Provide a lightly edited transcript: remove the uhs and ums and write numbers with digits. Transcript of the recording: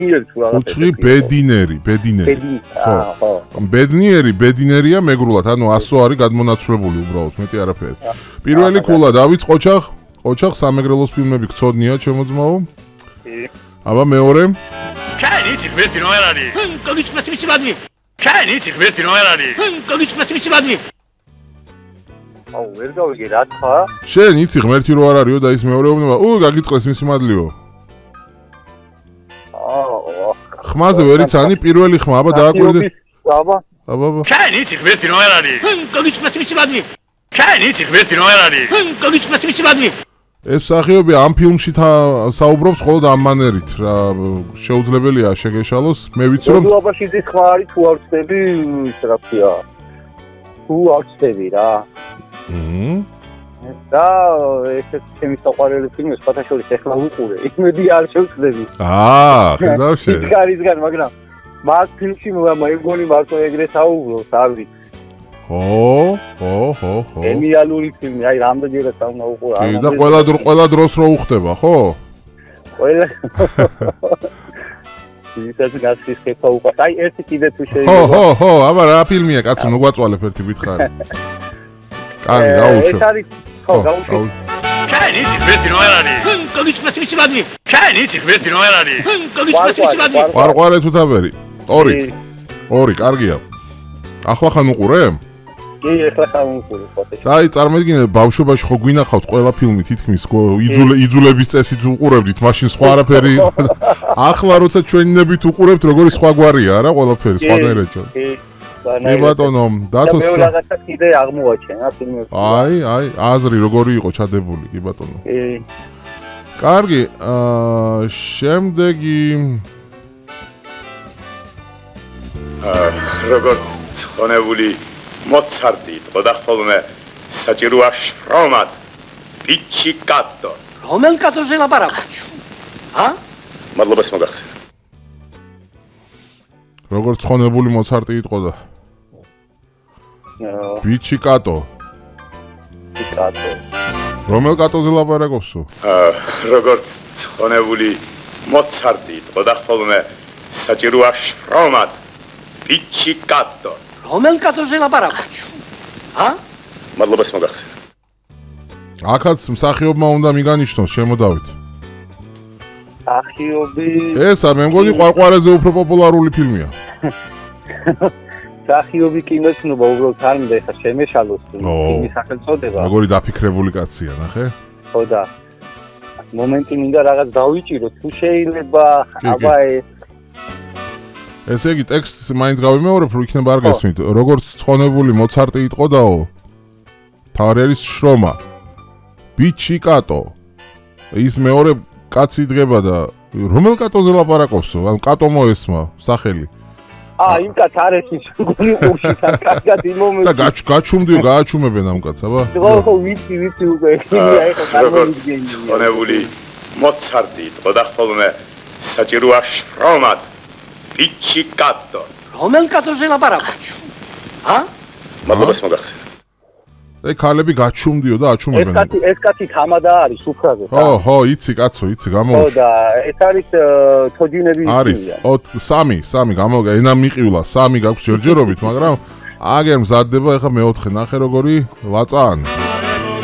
ბედნიერი თუ რაღაც. კუთხი ბედინერი. ხო. ბედნიერია მეგრულად, ანუ 100 არის გადმონაცვლებული უბრალოდ, მეტი არაფერი. პირველი ქულა დავით ყოჩახ სამეგრელოს ფილმები გწოდნია ჩემო ძმაო. აბა მეორე. ჩაინი ციხბეთი რო არ არის. გოგიჩმეთი მიციბადნი. ჩაინი ციხბეთი რო არ არის. გოგიჩმეთი მიციბადნი. აუ ვერ გავიგე რა თქვა? შენ იცი ღმერთი რო არ არისო და ის მეორეობა, გაგიწყეს მისი მადლიო. ხმაზე ვერ იცანი პირველი ხმა, აბა დააკვირდე. აბა. ჩაინი ციხბეთი რო არ არის. გოგიჩმეთი მიციბადნი. ჩაინი ციხბეთი რო არ არის. გოგიჩმეთი მიციბადნი. ეს სახიობი ამ ფილმში საუბრობს მხოლოდ ამ მანერით რა შეუძლებელია შეგეშალოს მე ვიცი რომ მოდულობაში ის ხმა არის თუ არ ვწდები ის რა ქვია თუ არ ვწდები რა და ეს ჩემი საყვარელი ფილმი სხვათაშორის ეხლა უყურე იმედი არ შევწდები ხედავ შე ისგან მაგრამ მაგ ფილმში მეგონი მარტო ეგრე საუბრობს არ ვიცი ხო. გენიალური ფილმი, აი რამდენჯერაც უნდა უყურა. კი და ყველა დროს რო უხდება, ხო? ყველა. ისეთ გასის ხეფა უყურა. აი ერთი კიდე თუ შეიძლება. ხო, აბა რა ფილმია, კაცო, მოგვაწვალებ ერთი ვითხარი. კარგი, გაუშვებ. ეს არის, ხო, გაუშვებ. ჩაინი ციხბეთი რო არ არის. გოგიჩმეთი მიციბადნი. ჩაინი ციხბეთი რო არ არის. გოგიჩმეთი მიციბადნი. ყარყვარე თუ თავერი. ორი, კარგია. ახლახან უყურე? კი, ეხლა ხამუყური ხოთე. აი, წარმოიდგინე, ბავშვობაში ხო გვინახავს ყველა ფილმი თითქმის იძულების წესით უყურებდით, მაშინ სხვა არაფერი. ახლა როცა ჩვენინებით უყურებთ, როგორი სხვა გვარია რა, ყველაფერი სხვანაირად. კი ბატონო, დათოს. მე რაღაცა კიდე აღმოაჩენა ფილმებში. აი, აზრი როგორი იყო ჩადებული, კი ბატონო. კი. კარგი, შემდეგი როგორც ცხონებული მოცარტი იყო და ხოლმე საჭიროა შრომაც პიჩიკატო რომელ კატოზე ლაპარაკობ? მადლობას მოგახსენე. როგორც ცხონებული მოცარტი იყო და პიჩიკატო რომელ კატოზე ლაპარაკობსო? როგორც ცხონებული მოცარტი იყო და ხოლმე საჭიროა შრომაც პიჩიკატო რომელ კატოზე ლაპარაკობ? მადლობას მოგახსენე. აქაც მსახიობმა უნდა მიგანიშნოს, შემოდავით. მსახიობი ესა მე მგონი ყვარყვარეზე უფრო პოპულარული ფილმია. მსახიობი კინოცნობა უბრალოდ არ მინდა ეხა შემეშალოს ფილმის სახელწოდება. როგორი დაფიქრებული კაცია, ნახე? ხო და მომენტი მინდა რაღაც დავიჭირო, თუ შეიძლება აბა ესე იგი ტექსტს მაინც გავიმეორებ, რომ იქნება არ გესმით. როგორც ცხონებული მოცარტი იყო დაო. თავი არის შრომა. პიჩიკატო. ის მეორე კაცი იდგება და რომელ კატოზე ლაპარაკობსო? ან კატო მოესმა სახელი. იმ კაც არ ეშის გული ყურში კარგად იმ მომენტში. და გააჩუმებენ ამ კაცს, აბა. ხო, ვიცი უკვე ეგრეა ეხა წარმოიდგინე. ცხონებული მოცარტი იყო და ხოლმე საჭიროა შრომაც პიჩიკატო რომელ კატოზე ლაპარაკობ? მადლობას მოგახსენე. აი ქალები გაჩუმდიო და აჩუმებენ. ეს კაცი თამადა არის უფრაზე. ხო, იცი კაცო, გამოუშვა. ხო და ეს არის თოჯინების არის 3 გამოგა, ენა მიყივლა 3 გაქვს ჯერჯერობით, მაგრამ აგერ მზადდება ეხა მე-4 ნახე როგორი ვაწან.